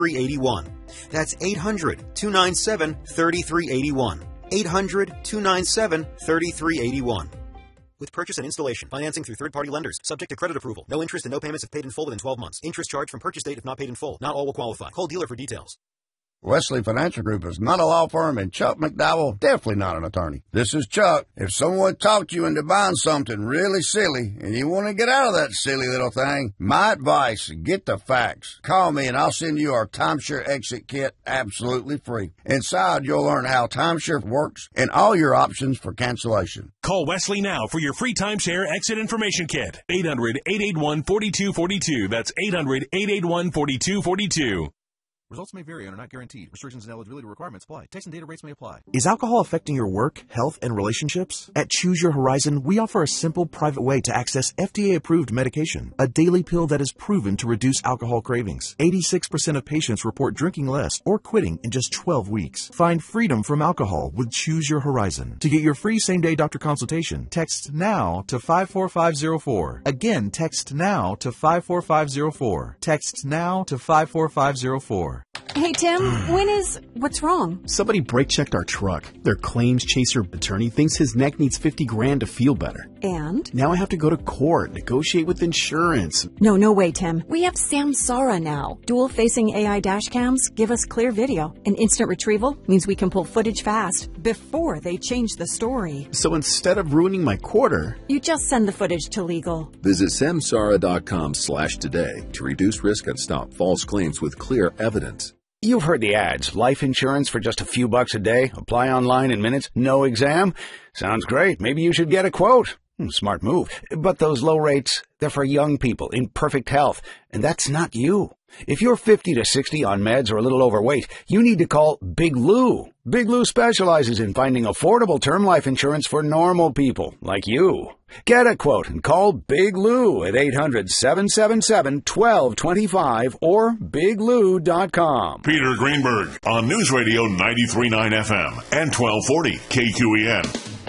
3381. That's 800-297-3381. 800-297-3381. With purchase and installation, financing through third-party lenders, subject to credit approval. No interest and no payments if paid in full within 12 months. Interest charged from purchase date if not paid in full. Not all will qualify. Call dealer for details. Wesley Financial Group is not a law firm, and Chuck McDowell definitely not an attorney. This is Chuck. If someone talked you into buying something really silly and you want to get out of that silly little thing, my advice, get the facts. Call me and I'll send you our timeshare exit kit absolutely free. Inside, you'll learn how timeshare works and all your options for cancellation. Call Wesley now for your free timeshare exit information kit. 800-881-4242. That's 800-881-4242. Results may vary and are not guaranteed. Restrictions and eligibility requirements apply. Text and data rates may apply. Is alcohol affecting your work, health, and relationships? At Choose Your Horizon, we offer a simple, private way to access FDA-approved medication, a daily pill that is proven to reduce alcohol cravings. 86% of patients report drinking less or quitting in just 12 weeks. Find freedom from alcohol with Choose Your Horizon. To get your free same-day doctor consultation, text NOW to 54504. Again, text NOW to 54504. Text NOW to 54504. Hey, Tim, what's wrong? Somebody brake-checked our truck. Their claims chaser attorney thinks his neck needs $50,000 to feel better. And? Now I have to go to court, negotiate with insurance. No way, Tim. We have Samsara now. Dual-facing AI dash cams give us clear video. And instant retrieval means we can pull footage fast before they change the story. So instead of ruining my quarter, you just send the footage to legal. Visit samsara.com/today to reduce risk and stop false claims with clear evidence. You've heard the ads. Life insurance for just a few bucks a day. Apply online in minutes. No exam. Sounds great. Maybe you should get a quote. Smart move. But those low rates, they're for young people in perfect health. And that's not you. If you're 50 to 60 on meds or a little overweight, you need to call Big Lou. Big Lou specializes in finding affordable term life insurance for normal people like you. Get a quote and call Big Lou at 800-777-1225 or biglou.com. Peter Greenberg on News Radio 93.9 FM and 1240 KQEN.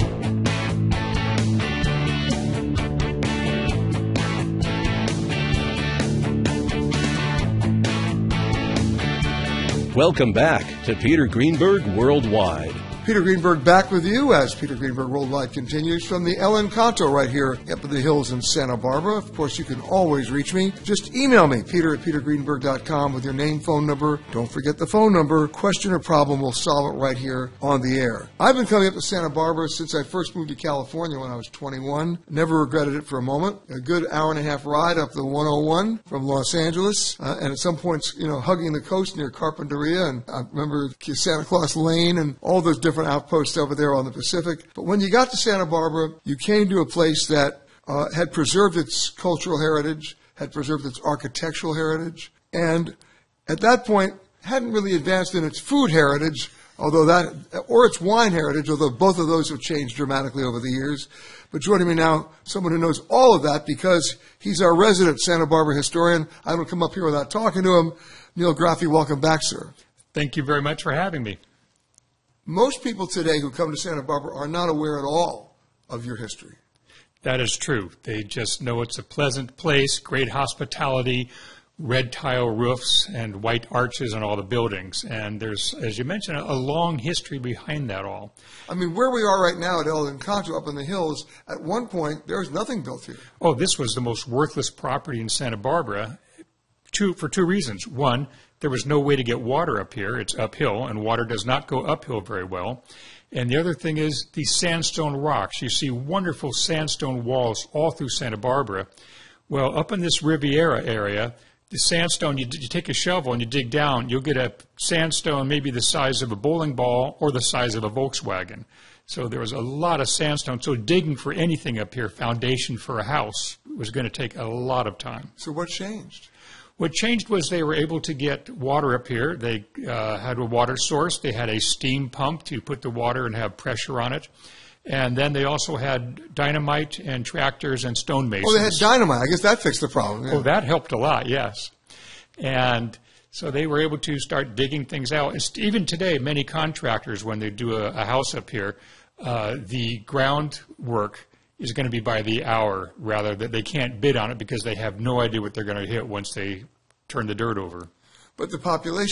Welcome back to Peter Greenberg Worldwide. Peter Greenberg back with you as Peter Greenberg Worldwide continues from the El Encanto right here up in the hills in Santa Barbara. Of course, you can always reach me. Just email me, peter@petergreenberg.com with your name, phone number. Don't forget the phone number. Question or problem, we'll solve it right here on the air. I've been coming up to Santa Barbara since I first moved to California when I was 21. Never regretted it for a moment. A good hour and a half ride up the 101 from Los Angeles. And at some points, hugging the coast near Carpinteria. And I remember Santa Claus Lane and all those different outposts over there on the Pacific. But when you got to Santa Barbara, you came to a place that had preserved its cultural heritage, had preserved its architectural heritage, and at that point hadn't really advanced in its food heritage, or its wine heritage, although both of those have changed dramatically over the years. But joining me now, someone who knows all of that because he's our resident Santa Barbara historian. I don't come up here without talking to him. Neil Graffi, welcome back, sir. Thank you very much for having me. Most people today who come to Santa Barbara are not aware at all of your history. That is true. They just know it's a pleasant place, great hospitality, red tile roofs, and white arches on all the buildings. And there's, as you mentioned, a long history behind that all. I mean, where we are right now at El Encanto up in the hills, at one point, there was nothing built here. Oh, this was the most worthless property in Santa Barbara for two reasons. One, there was no way to get water up here. It's uphill, and water does not go uphill very well. And the other thing is the sandstone rocks. You see wonderful sandstone walls all through Santa Barbara. Well, up in this Riviera area, the sandstone, you take a shovel and you dig down, you'll get a sandstone maybe the size of a bowling ball or the size of a Volkswagen. So there was a lot of sandstone. So digging for anything up here, foundation for a house, was going to take a lot of time. So what changed? What changed was they were able to get water up here. They had a water source. They had a steam pump to put the water and have pressure on it. And then they also had dynamite and tractors and stonemasons. Oh, they had dynamite. I guess that fixed the problem. Yeah. Oh, that helped a lot, yes. And so they were able to start digging things out. Even today, many contractors, when they do a house up here, the groundwork is going to be by the hour, rather that they can't bid on it because they have no idea what they're going to hit once they turn the dirt over. but the population